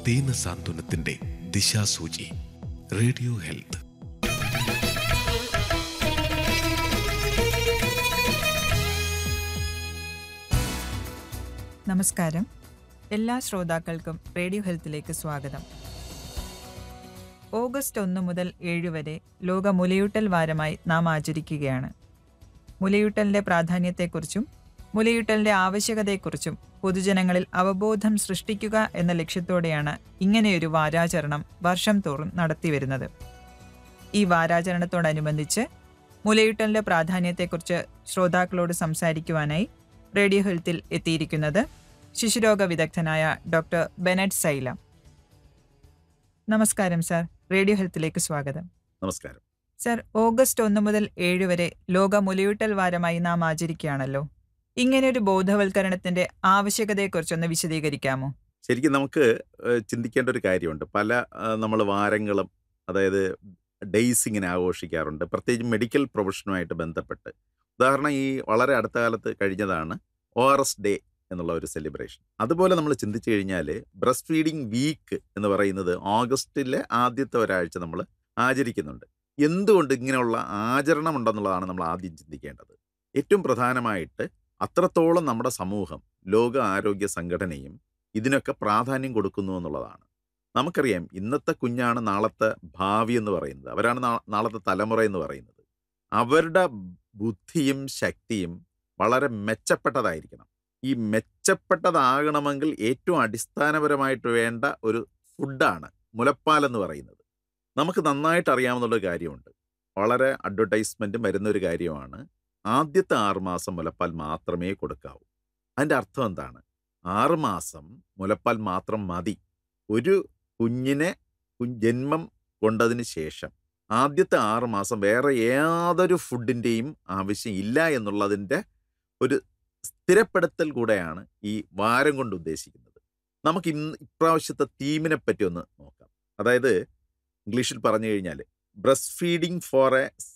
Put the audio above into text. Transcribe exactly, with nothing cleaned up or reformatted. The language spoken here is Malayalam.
ദീനസാന്ത്വനത്തിന്റെ ദിശാസൂചി. Radio health. നമസ്കാരം. എല്ലാ ശ്രോതാക്കൾക്കും റേഡിയോ ഹെൽത്തിലേക്ക് സ്വാഗതം. ഓഗസ്റ്റ് ഒന്ന് മുതൽ ഏഴ് വരെ ലോക മുലയൂട്ടൽ വാരമായി നാം ആചരിക്കുകയാണ്. മുലയൂട്ടലിന്റെ പ്രാധാന്യത്തെക്കുറിച്ചും മുലയൂട്ടലിന്റെ ആവശ്യകതയെക്കുറിച്ചും പൊതുജനങ്ങളിൽ അവബോധം സൃഷ്ടിക്കുക എന്ന ലക്ഷ്യത്തോടെയാണ് ഇങ്ങനെയൊരു വാരാചരണം വർഷം തോറും നടത്തിവരുന്നത്. ഈ വാരാചരണത്തോടനുബന്ധിച്ച് മുലയൂട്ടലിന്റെ പ്രാധാന്യത്തെക്കുറിച്ച് ശ്രോതാക്കളോട് സംസാരിക്കുവാനായി റേഡിയോ ഹെൽത്തിൽ എത്തിയിരിക്കുന്നത് ശിശുരോഗ വിദഗ്ധനായ ഡോക്ടർ ബെനറ്റ് സൈല. നമസ്കാരം സാർ, റേഡിയോ ഹെൽത്തിലേക്ക് സ്വാഗതം. നമസ്കാരം സർ, ഓഗസ്റ്റ് ഒന്ന് മുതൽ ഏഴ് വരെ ലോക മുലയൂട്ടൽ വാരമായി നാം ആചരിക്കുകയാണല്ലോ. ഇങ്ങനെയൊരു ബോധവൽക്കരണത്തിന്റെ ആവശ്യകതയെക്കുറിച്ചൊന്ന് വിശദീകരിക്കാമോ? ശരിക്കും നമുക്ക് ഏഹ്, ചിന്തിക്കേണ്ട ഒരു കാര്യമുണ്ട്. പല നമ്മൾ വാരങ്ങളും, അതായത് ഡേയ്സ് ഇങ്ങനെ ആഘോഷിക്കാറുണ്ട്, പ്രത്യേകിച്ച് മെഡിക്കൽ പ്രൊഫഷനുമായിട്ട് ബന്ധപ്പെട്ട്. ഉദാഹരണം, ഈ വളരെ അടുത്ത കാലത്ത് കഴിഞ്ഞതാണ് ഒ ആർ എസ് ഡേ എന്നുള്ള ഒരു സെലിബ്രേഷൻ. അതുപോലെ നമ്മൾ ചിന്തിച്ചു കഴിഞ്ഞാൽ ബ്രസ്റ്റ് ഫീഡിങ് വീക്ക് എന്ന് പറയുന്നത് ഓഗസ്റ്റിലെ ആദ്യത്തെ ഒരാഴ്ച നമ്മൾ ആചരിക്കുന്നുണ്ട്. എന്തുകൊണ്ട് ഇങ്ങനെയുള്ള ആചരണം ഉണ്ടെന്നുള്ളതാണ് നമ്മൾ ആദ്യം ചിന്തിക്കേണ്ടത്. ഏറ്റവും പ്രധാനമായിട്ട് അത്രത്തോളം നമ്മുടെ സമൂഹം, ലോക ആരോഗ്യ സംഘടനയും ഇതിനൊക്കെ പ്രാധാന്യം കൊടുക്കുന്നു എന്നുള്ളതാണ്. നമുക്കറിയാം, ഇന്നത്തെ കുഞ്ഞാണ് നാളത്തെ ഭാവി എന്ന് പറയുന്നത്. അവരാണ് നാ- നാളത്തെ തലമുറ എന്ന് പറയുന്നത്. അവരുടെ ബുദ്ധിയും ശക്തിയും വളരെ മെച്ചപ്പെട്ടതായിരിക്കണം. ഈ മെച്ചപ്പെട്ടതാകണമെങ്കിൽ ഏറ്റവും അടിസ്ഥാനപരമായിട്ട് വേണ്ട ഒരു ഫുഡാണ് മുലപ്പാൽ എന്ന് പറയുന്നത്. നമുക്ക് നന്നായിട്ട് അറിയാവുന്നൊരു കാര്യമുണ്ട്, വളരെ അഡ്വർടൈസ്മെൻറ്റും വരുന്നൊരു കാര്യമാണ്. ആദ്യത്തെ ആറുമാസം മുലപ്പാൽ മാത്രമേ കൊടുക്കാവൂ. അതിൻ്റെ അർത്ഥം എന്താണ്? ആറുമാസം മുലപ്പാൽ മാത്രം മതി. ഒരു കുഞ്ഞിനെ കു- ജന്മം കൊണ്ടതിന് ശേഷം ആദ്യത്തെ ആറുമാസം വേറെ യാതൊരു ഫുഡിൻ്റെയും ആവശ്യം ഇല്ല എന്നുള്ളതിൻ്റെ ഒരു സ്ഥിരപ്പെടുത്തൽ കൂടെയാണ് ഈ വാരം കൊണ്ട് ഉദ്ദേശിക്കുന്നത്. നമുക്ക് ഇന്ന് ഇപ്രാവശ്യത്തെ തീമിനെ പറ്റി ഒന്ന് നോക്കാം. അതായത് ഇംഗ്ലീഷിൽ പറഞ്ഞു കഴിഞ്ഞാൽ ബ്രസ്റ്റ് ഫീഡിങ് ഫോർ എ